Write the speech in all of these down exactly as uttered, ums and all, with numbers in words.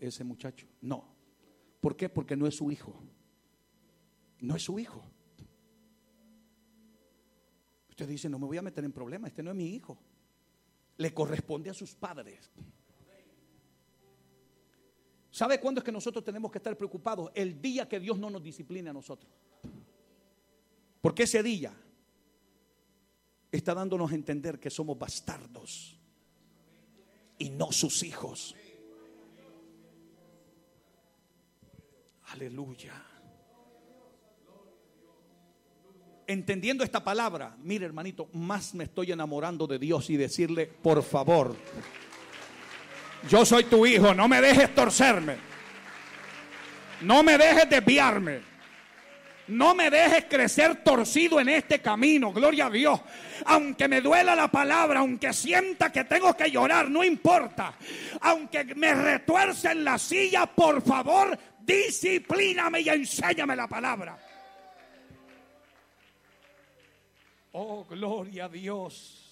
ese muchacho? No. ¿Por qué? Porque no es su hijo. No es su hijo. Usted dice, no me voy a meter en problemas, este no es mi hijo. Le corresponde a sus padres. ¿Sabe cuándo es que nosotros tenemos que estar preocupados? El día que Dios no nos discipline a nosotros. Porque ese día está dándonos a entender que somos bastardos y no sus hijos. Aleluya. Entendiendo esta palabra, mire hermanito, más me estoy enamorando de Dios y decirle, por favor, yo soy tu hijo, no me dejes torcerme, no me dejes desviarme, no me dejes crecer torcido en este camino, gloria a Dios. Aunque me duela la palabra, aunque sienta que tengo que llorar, no importa. Aunque me retuerce en la silla, por favor, disciplíname y enséñame la palabra. Oh, gloria a Dios.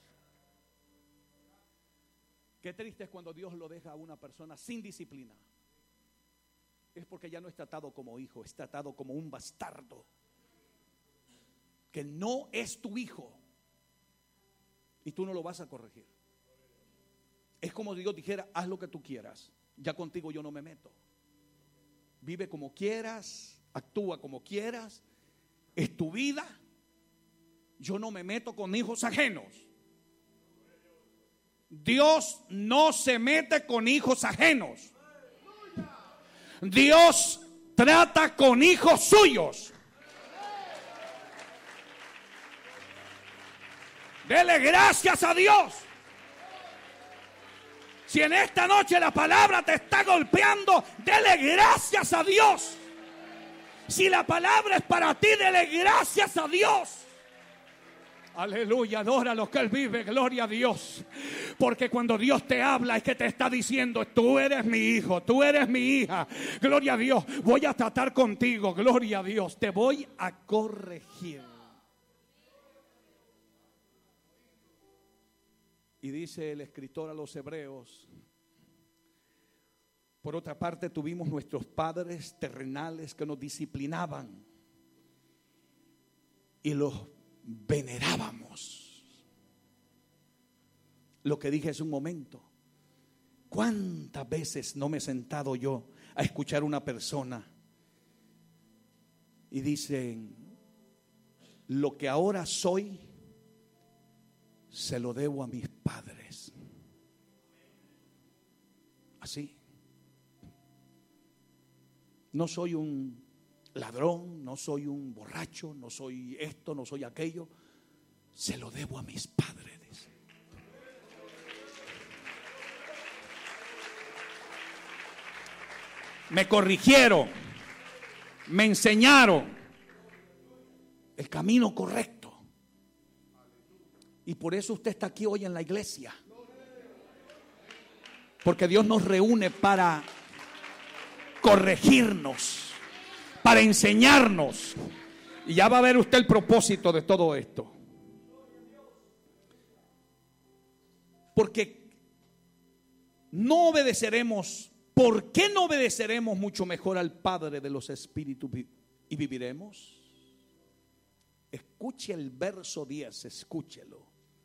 Qué triste es cuando Dios lo deja a una persona sin disciplina. Es porque ya no es tratado como hijo, es tratado como un bastardo, que no es tu hijo y tú no lo vas a corregir. Es como si Dios dijera, haz lo que tú quieras, ya contigo yo no me meto. Vive como quieras, actúa como quieras, es tu vida. Yo no me meto con hijos ajenos. Dios no se mete con hijos ajenos. Dios trata con hijos suyos. Dele gracias a Dios. Si en esta noche la palabra te está golpeando, dele gracias a Dios. Si la palabra es para ti, dele gracias a Dios. Aleluya, adora lo que Él vive, gloria a Dios. Porque cuando Dios te habla es que te está diciendo, tú eres mi hijo, tú eres mi hija. Gloria a Dios, voy a tratar contigo, gloria a Dios, te voy a corregir. Y dice el escritor a los Hebreos, por otra parte tuvimos nuestros padres terrenales que nos disciplinaban y los venerábamos. Lo que dije hace un momento, ¿cuántas veces no me he sentado yo a escuchar a una persona y dicen, lo que ahora soy se lo debo a mis padres? Así. No soy un ladrón, no soy un borracho, no soy esto, no soy aquello. Se lo debo a mis padres. Me corrigieron, me enseñaron el camino correcto. Y por eso usted está aquí hoy en la iglesia. Porque Dios nos reúne para corregirnos, para enseñarnos. Y ya va a ver usted el propósito de todo esto. Porque no obedeceremos. ¿Por qué no obedeceremos mucho mejor al Padre de los Espíritus y viviremos? Escuche el verso diez, escúchelo.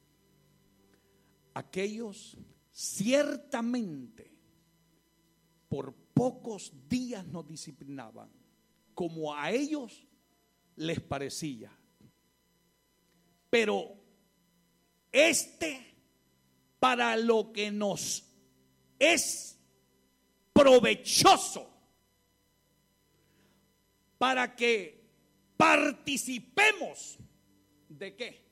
Aquellos ciertamente por pocos días nos disciplinaban, como a ellos les parecía. Pero este para lo que nos es provechoso, para que participemos ¿de qué?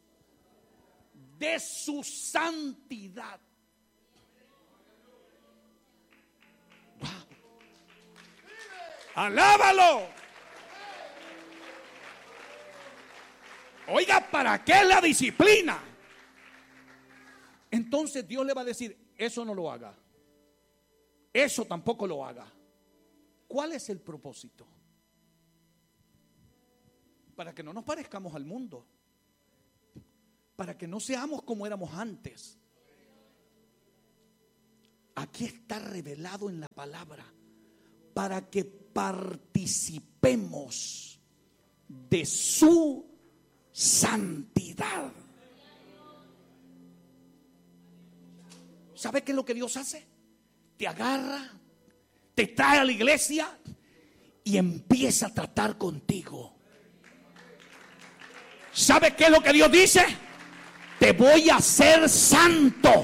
De su santidad. Wow. Alábalo. Oiga, ¿para qué la disciplina? Entonces Dios le va a decir, eso no lo haga, eso tampoco lo haga. ¿Cuál es el propósito? Para que no nos parezcamos al mundo, para que no seamos como éramos antes. aquí está revelado en la palabra para que participemos de su santidad. ¿Sabe qué es lo que Dios hace? Te agarra, te trae a la iglesia y empieza a tratar contigo. ¿Sabe qué es lo que Dios dice? Te voy a hacer santo.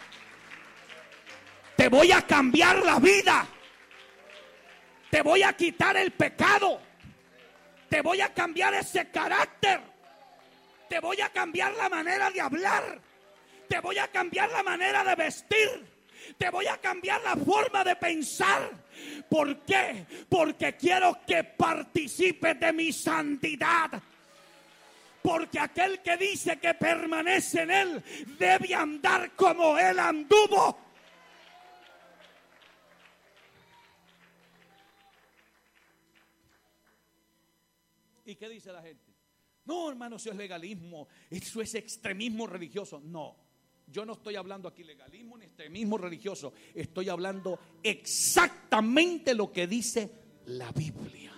Te voy a cambiar la vida. Te voy a quitar el pecado. Te voy a cambiar ese carácter. Te voy a cambiar la manera de hablar. Te voy a cambiar la manera de vestir. Te voy a cambiar la forma de pensar. ¿Por qué? Porque quiero que participes de mi santidad. Porque aquel que dice que permanece en Él debe andar como Él anduvo. ¿Y qué dice la gente? No, hermano, eso es legalismo, eso es extremismo religioso. No, yo no estoy hablando aquí legalismo ni extremismo religioso. Estoy hablando exactamente lo que dice la Biblia.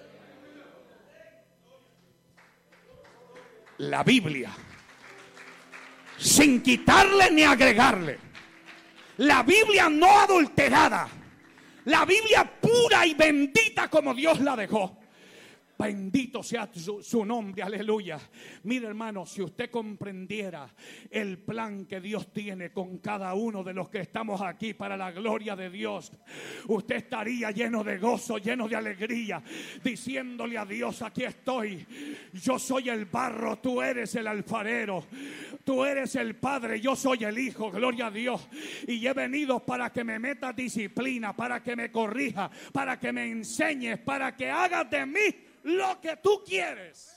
La Biblia, sin quitarle ni agregarle. La Biblia no adulterada. La Biblia pura y bendita como Dios la dejó. Bendito sea su, su nombre, aleluya. Mire, hermano, si usted comprendiera el plan que Dios tiene con cada uno de los que estamos aquí para la gloria de Dios, usted estaría lleno de gozo, lleno de alegría, diciéndole a Dios: aquí estoy, yo soy el barro, tú eres el alfarero, tú eres el Padre, yo soy el Hijo, gloria a Dios. Y he venido para que me metas disciplina, para que me corrija, para que me enseñes, para que hagas de mí lo que tú quieres.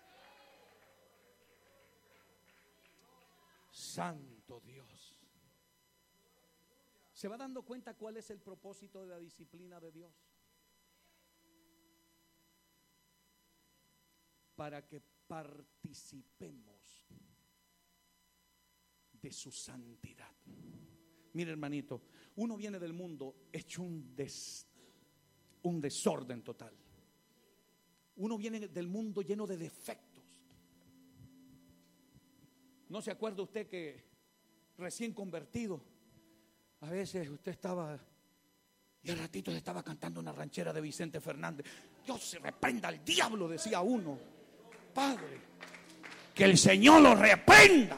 Santo Dios. ¿Se va dando cuenta cuál es el propósito de la disciplina de Dios? Para que participemos de su santidad. Mire, hermanito, uno viene del mundo hecho un, des, un desorden total. Uno viene del mundo lleno de defectos. ¿No se acuerda usted que recién convertido, a veces usted estaba y al ratito le estaba cantando una ranchera de Vicente Fernández? Dios se reprenda al diablo, decía uno. Padre, que el Señor lo reprenda.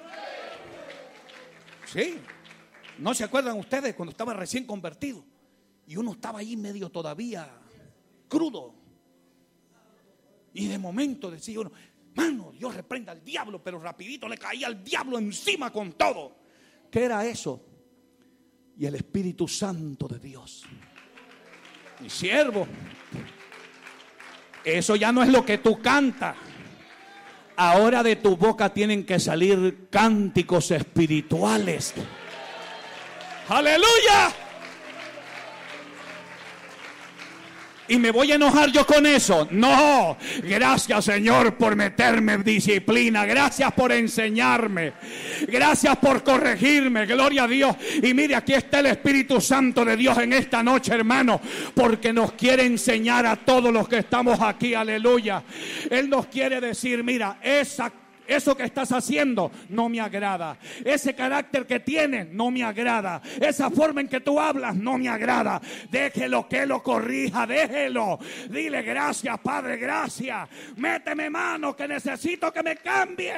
Sí. ¿No se acuerdan ustedes cuando estaba recién convertido y uno estaba ahí medio todavía crudo? Y de momento decía uno: mano, Dios reprenda al diablo. Pero rapidito le caía al diablo encima con todo. ¿Qué era eso? Y el Espíritu Santo de Dios: mi siervo, eso ya no es lo que tú cantas. Ahora de tu boca tienen que salir cánticos espirituales. ¡Aleluya! ¿Y me voy a enojar yo con eso? No. Gracias, Señor, por meterme en disciplina. Gracias por enseñarme. Gracias por corregirme. Gloria a Dios. Y mire, aquí está el Espíritu Santo de Dios en esta noche, hermano, porque nos quiere enseñar a todos los que estamos aquí. Aleluya. Él nos quiere decir: mira, esa Eso que estás haciendo no me agrada. Ese carácter que tienes no me agrada. Esa forma en que tú hablas no me agrada. Déjelo que lo corrija, déjelo. Dile: gracias, Padre, gracias. Méteme mano que necesito que me cambie.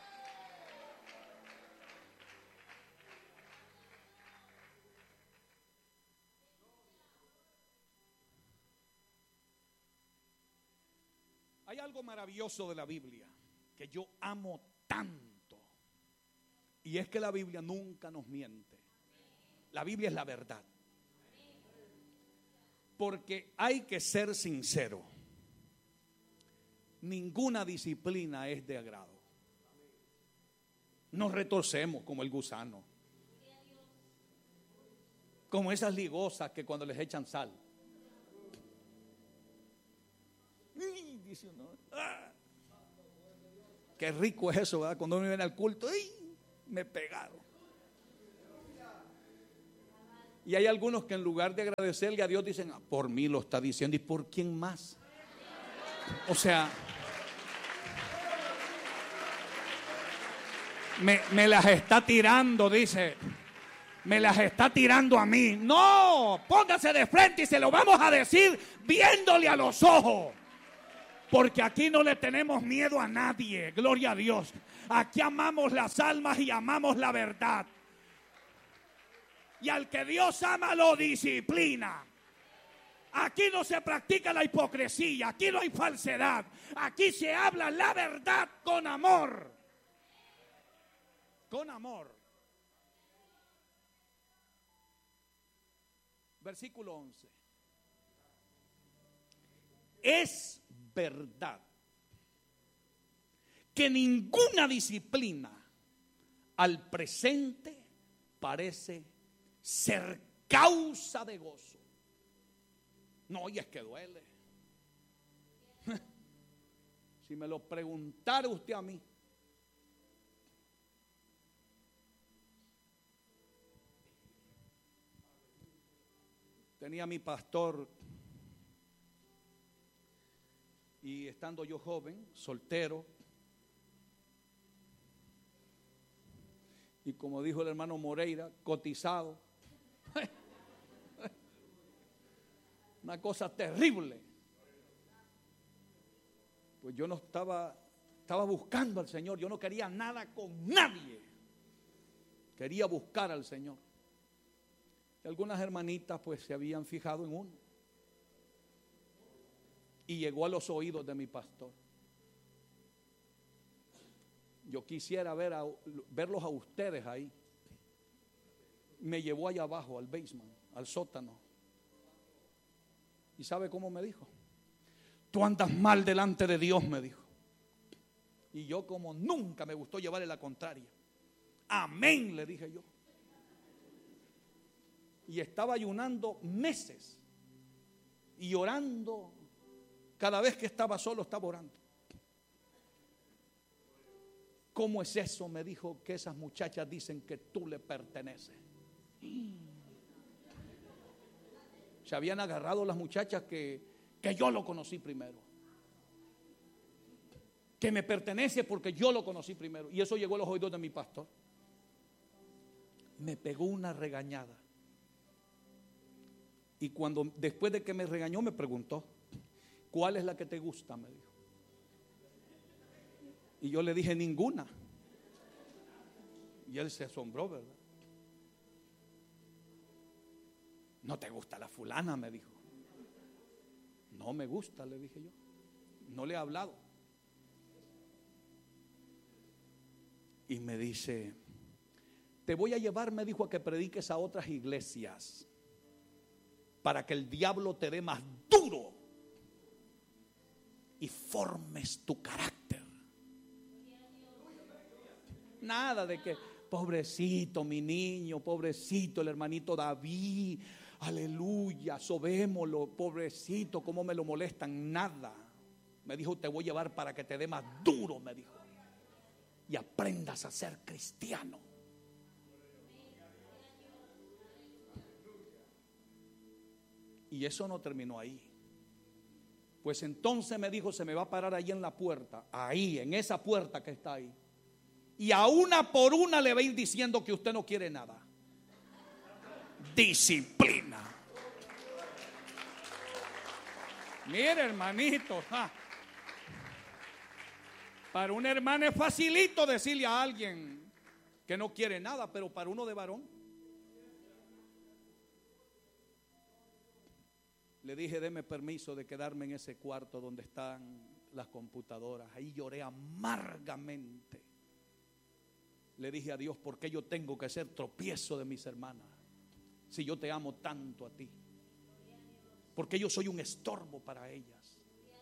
Hay algo maravilloso de la Biblia que yo amo tanto, y es que la Biblia nunca nos miente. La Biblia es la verdad. Porque hay que ser sincero, ninguna disciplina es de agrado. Nos retorcemos como el gusano, como esas ligosas que cuando les echan sal, ¡ay!, dice uno, ¡ah! Qué rico es eso, ¿verdad? Cuando uno viene al culto, ¡ay!, me pegaron. Y hay algunos que en lugar de agradecerle a Dios dicen, ah, por mí lo está diciendo, ¿y por quién más? O sea, me, me las está tirando, dice. Me las está tirando a mí. No, póngase de frente y se lo vamos a decir viéndole a los ojos. Porque aquí no le tenemos miedo a nadie, gloria a Dios. Aquí amamos las almas y amamos la verdad. Y al que Dios ama lo disciplina. Aquí no se practica la hipocresía, aquí no hay falsedad. Aquí se habla la verdad con amor. Con amor. Versículo once. Es verdad que ninguna disciplina al presente parece ser causa de gozo. No, y es que duele. Si me lo preguntara usted a mí, tenía mi pastor, y estando yo joven, soltero, y como dijo el hermano Moreira, cotizado, una cosa terrible. Pues yo no estaba, estaba buscando al Señor, yo no quería nada con nadie, quería buscar al Señor. Y algunas hermanitas pues se habían fijado en uno. Y llegó a los oídos de mi pastor. Yo quisiera ver a, verlos a ustedes ahí. Me llevó allá abajo al basement, al sótano. ¿Y sabe cómo me dijo? Tú andas mal delante de Dios, me dijo. Y yo, como nunca me gustó llevarle la contraria, amén, le dije yo. Y estaba ayunando meses y orando. Cada vez que estaba solo estaba orando. ¿Cómo es eso? Me dijo, que esas muchachas dicen que tú le perteneces. Se habían agarrado las muchachas que, que yo lo conocí primero, que me pertenece porque yo lo conocí primero. Y eso llegó a los oídos de mi pastor. Me pegó una regañada. Y cuando después de que me regañó me preguntó, ¿cuál es la que te gusta? Me dijo. Y yo le dije, ninguna. Y él se asombró, ¿verdad? ¿No te gusta la fulana? Me dijo. No me gusta, le dije yo. No le he hablado. Y me dice, te voy a llevar, me dijo, a que prediques a otras iglesias para que el diablo te dé más duro y formes tu carácter. Nada de que pobrecito mi niño, pobrecito el hermanito David, aleluya, sobémoslo, pobrecito, cómo me lo molestan. Nada. Me dijo, te voy a llevar para que te dé más duro, me dijo, y aprendas a ser cristiano. Y eso no terminó ahí. Pues entonces me dijo, se me va a parar ahí en la puerta, ahí, en esa puerta que está ahí, y a una por una le va a ir diciendo que usted no quiere nada. Disciplina. Mire, hermanito, ja. Para una hermana es facilito decirle a alguien que no quiere nada, pero para uno de varón. Le dije, deme permiso de quedarme en ese cuarto donde están las computadoras. Ahí lloré amargamente. Le dije a Dios, ¿por qué yo tengo que ser tropiezo de mis hermanas? Si yo te amo tanto a ti. Porque yo soy un estorbo para ellas.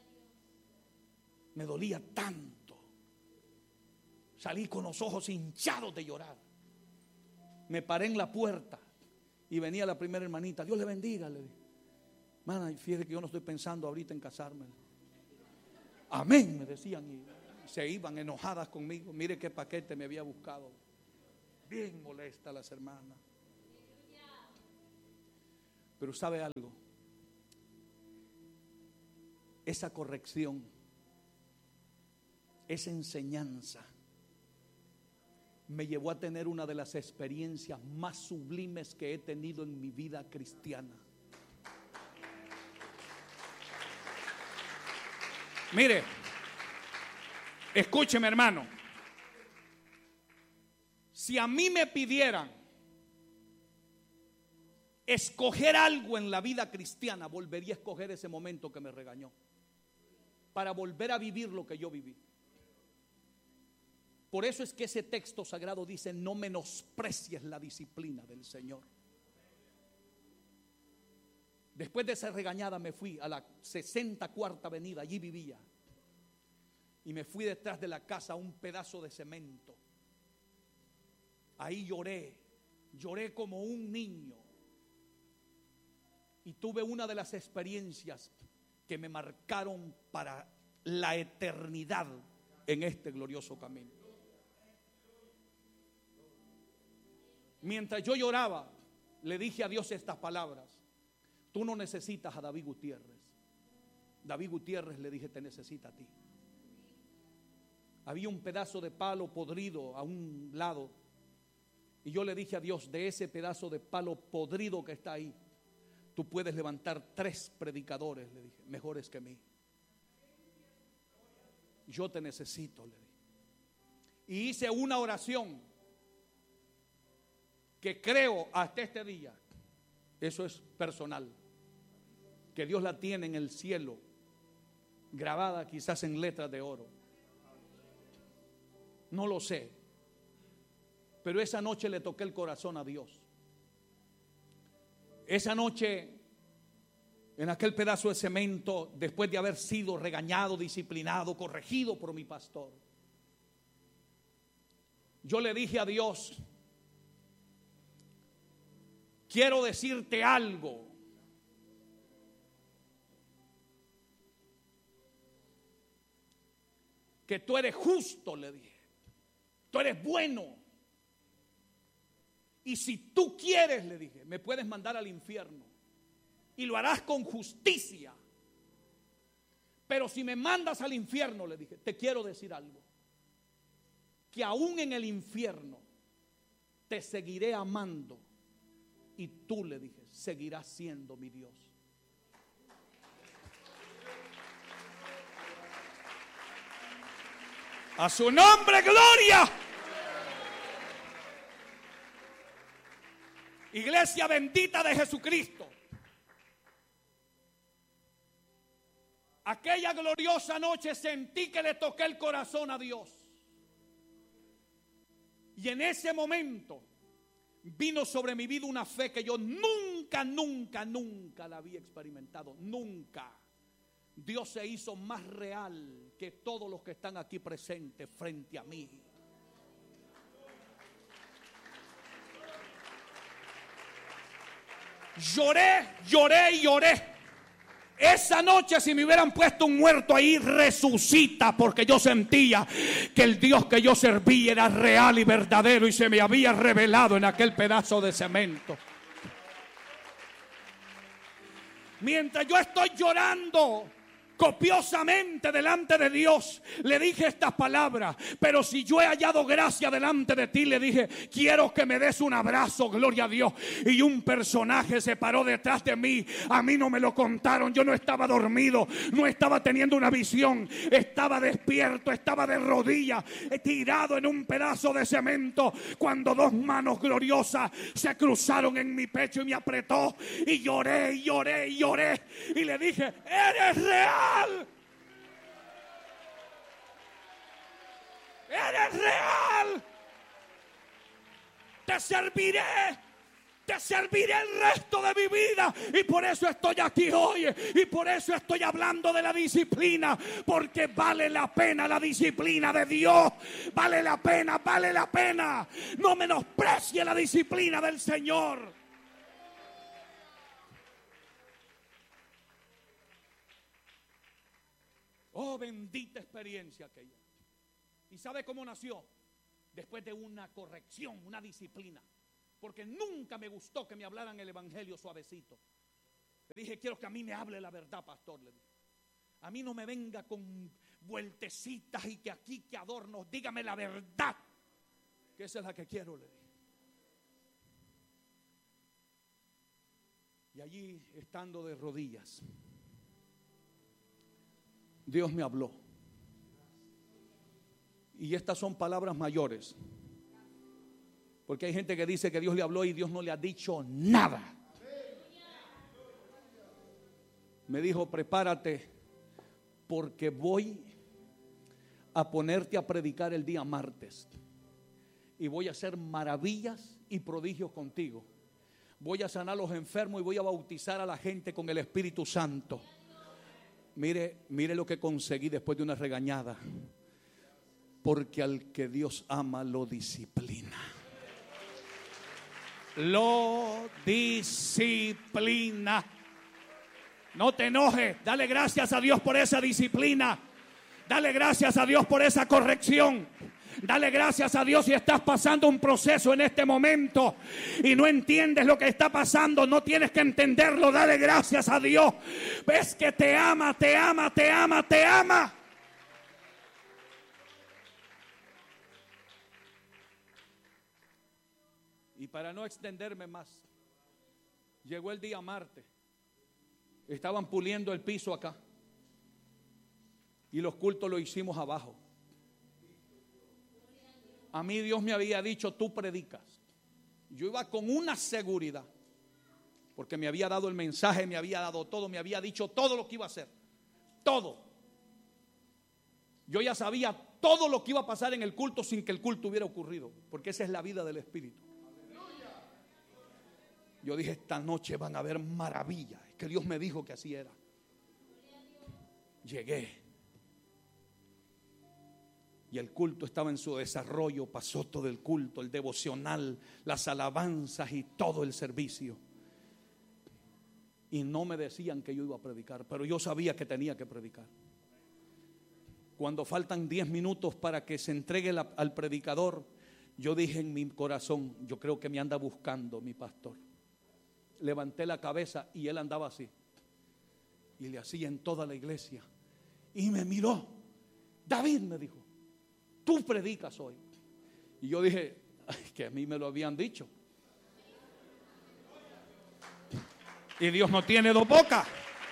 Me dolía tanto. Salí con los ojos hinchados de llorar. Me paré en la puerta y venía la primera hermanita. Dios le bendiga, le dije. Mana, fíjate que yo no estoy pensando ahorita en casarme. Amén, me decían, y se iban enojadas conmigo. Mire qué paquete me había buscado. Bien molesta las hermanas. Pero ¿sabe algo? Esa corrección, esa enseñanza me llevó a tener una de las experiencias más sublimes que he tenido en mi vida cristiana. Mire, escúcheme, hermano. Si a mí me pidieran escoger algo en la vida cristiana, volvería a escoger ese momento que me regañó, para volver a vivir lo que yo viví. Por eso es que ese texto sagrado dice: no menosprecies la disciplina del Señor. Después de esa regañada me fui a la sesenta cuarta avenida, allí vivía, y me fui detrás de la casa a un pedazo de cemento. Ahí lloré, lloré como un niño, y tuve una de las experiencias que me marcaron para la eternidad en este glorioso camino. Mientras yo lloraba, le dije a Dios estas palabras: tú no necesitas a David Gutiérrez. David Gutiérrez, le dije, te necesita a ti. Había un pedazo de palo podrido a un lado, y yo le dije a Dios: de ese pedazo de palo podrido que está ahí, tú puedes levantar tres predicadores, le dije, mejores que mí. Yo te necesito, le dije. Y hice una oración que creo hasta este día, eso es personal, que Dios la tiene en el cielo, grabada quizás en letras de oro. No lo sé, pero esa noche le toqué el corazón a Dios. Esa noche, en aquel pedazo de cemento, después de haber sido regañado, disciplinado, corregido por mi pastor, yo le dije a Dios: quiero decirte algo. Que tú eres justo, le dije. Tú eres bueno. Y si tú quieres, le dije, me puedes mandar al infierno. Y lo harás con justicia. Pero si me mandas al infierno, le dije, te quiero decir algo. Que aún en el infierno te seguiré amando. Y tú, le dije, seguirás siendo mi Dios. A su nombre, gloria. Iglesia bendita de Jesucristo. Aquella gloriosa noche sentí que le toqué el corazón a Dios. Y en ese momento vino sobre mi vida una fe que yo nunca, nunca, nunca la había experimentado. Nunca. Dios se hizo más real que todos los que están aquí presentes frente a mí. Lloré, lloré y lloré. Esa noche, si me hubieran puesto un muerto ahí, resucita, porque yo sentía que el Dios que yo servía era real y verdadero y se me había revelado en aquel pedazo de cemento. Mientras yo estoy llorando copiosamente delante de Dios, le dije estas palabras: pero si yo he hallado gracia delante de ti, le dije, quiero que me des un abrazo, gloria a Dios. Y un personaje se paró detrás de mí. A mí no me lo contaron, yo no estaba dormido, no estaba teniendo una visión, estaba despierto, estaba de rodillas, tirado en un pedazo de cemento, cuando dos manos gloriosas se cruzaron en mi pecho y me apretó, y lloré, y lloré, y lloré, y le dije, eres real. Eres real. Te serviré. Te serviré el resto de mi vida. Y por eso estoy aquí hoy. Y por eso estoy hablando de la disciplina. Porque vale la pena la disciplina de Dios. Vale la pena, vale la pena. No menosprecie la disciplina del Señor. Oh, bendita experiencia aquella. ¿Y sabe cómo nació? Después de una corrección, una disciplina. Porque nunca me gustó que me hablaran el evangelio suavecito. Le dije, quiero que a mí me hable la verdad, pastor. Le dije, a mí no me venga con vueltecitas y que aquí, que adornos. Dígame la verdad, que esa es la que quiero, le dije. Y allí, estando de rodillas, Dios me habló. Y estas son palabras mayores, porque hay gente que dice que Dios le habló y Dios no le ha dicho nada. Me dijo, prepárate, porque voy a ponerte a predicar el día martes y voy a hacer maravillas y prodigios contigo. Voy a sanar a los enfermos y voy a bautizar a la gente con el Espíritu Santo. Mire, mire lo que conseguí después de una regañada. Porque al que Dios ama lo disciplina. Lo disciplina. No te enojes, dale gracias a Dios por esa disciplina. Dale gracias a Dios por esa corrección. Dale gracias a Dios si estás pasando un proceso en este momento y no entiendes lo que está pasando. No tienes que entenderlo, dale gracias a Dios. Ves que te ama, te ama, te ama, te ama. Y para no extenderme más, llegó el día martes. Estaban puliendo el piso acá y los cultos lo hicimos abajo. A mí Dios me había dicho, tú predicas. Yo iba con una seguridad, porque me había dado el mensaje, me había dado todo, me había dicho todo lo que iba a hacer. Todo. Yo ya sabía todo lo que iba a pasar en el culto sin que el culto hubiera ocurrido, porque esa es la vida del Espíritu. Yo dije, esta noche van a haber maravillas. Es que Dios me dijo que así era. Llegué. Y el culto estaba en su desarrollo. Pasó todo el culto, el devocional, las alabanzas y todo el servicio. Y no me decían que yo iba a predicar, pero yo sabía que tenía que predicar. Cuando faltan diez minutos para que se entregue la, al predicador, yo dije en mi corazón, yo creo que me anda buscando mi pastor. Levanté la cabeza y él andaba así. Y le hacía en toda la iglesia. Y me miró. David, me dijo, tú predicas hoy. Y yo dije, ay, que a mí me lo habían dicho. Y Dios no tiene dos bocas.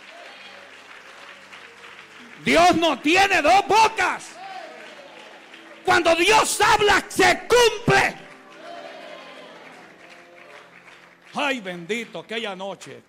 Dios no tiene dos bocas. Cuando Dios habla, se cumple. Ay, bendito, aquella noche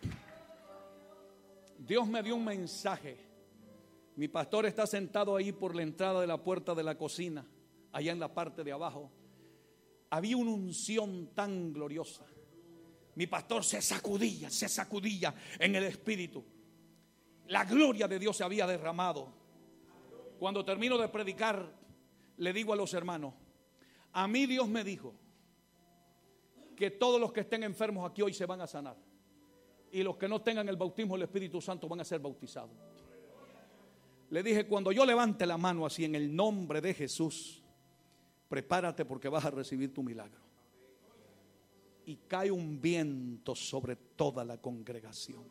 Dios me dio un mensaje. Mi pastor está sentado ahí por la entrada de la puerta de la cocina, allá en la parte de abajo. Había una unción tan gloriosa. Mi pastor se sacudía, se sacudía en el espíritu. La gloria de Dios se había derramado. Cuando termino de predicar, le digo a los hermanos, a mí Dios me dijo que todos los que estén enfermos aquí hoy se van a sanar, y los que no tengan el bautismo del Espíritu Santo van a ser bautizados. Le dije, cuando yo levante la mano así en el nombre de Jesús, prepárate porque vas a recibir tu milagro. Y cae un viento sobre toda la congregación.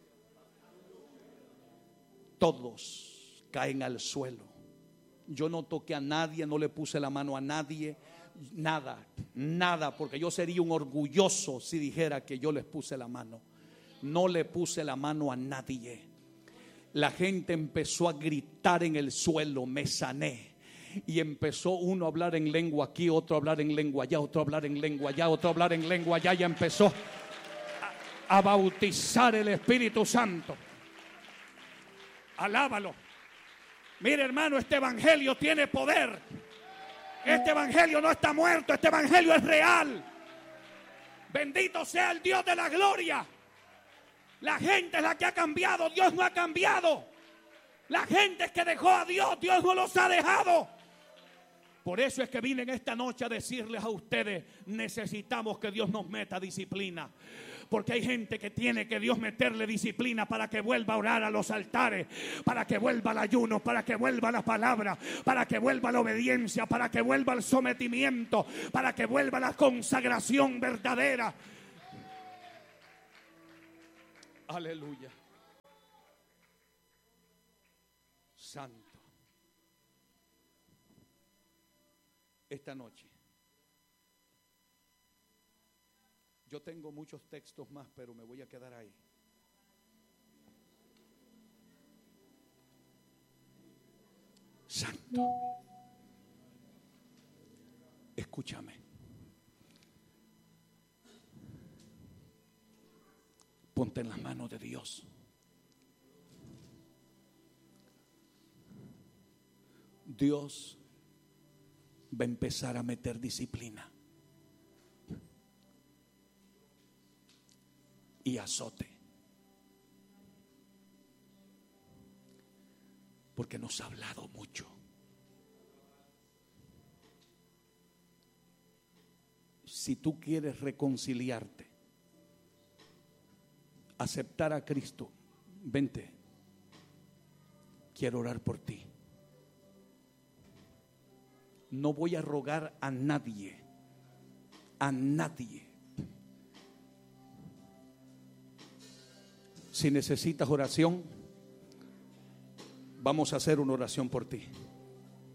Todos caen al suelo. Yo no toqué a nadie, no le puse la mano a nadie. Nada, nada, porque yo sería un orgulloso si dijera que yo les puse la mano. No le puse la mano a nadie. La gente empezó a gritar en el suelo, me sané. Y empezó uno a hablar en lengua aquí, otro a hablar en lengua allá, otro a hablar en lengua allá, otro a hablar en lengua allá. Y empezó a, a bautizar el Espíritu Santo. Alábalo. Mire, hermano, este evangelio tiene poder. Este evangelio no está muerto, este evangelio es real. Bendito sea el Dios de la gloria. La gente es la que ha cambiado, Dios no ha cambiado. La gente es que dejó a Dios, Dios no los ha dejado. Por eso es que vine en esta noche a decirles a ustedes, necesitamos que Dios nos meta disciplina. Porque hay gente que tiene que Dios meterle disciplina para que vuelva a orar a los altares, para que vuelva al ayuno, para que vuelva la palabra, para que vuelva la obediencia, para que vuelva el sometimiento, para que vuelva la consagración verdadera. Aleluya. Santo. Esta noche, yo tengo muchos textos más, pero me voy a quedar ahí. Santo. Escúchame. Ponte en las manos de Dios. Dios va a empezar a meter disciplina y azote, porque nos ha hablado mucho. Si tú quieres reconciliarte, aceptar a Cristo, vente, quiero orar por ti. No voy a rogar a nadie, a nadie. Si necesitas oración, vamos a hacer una oración por ti.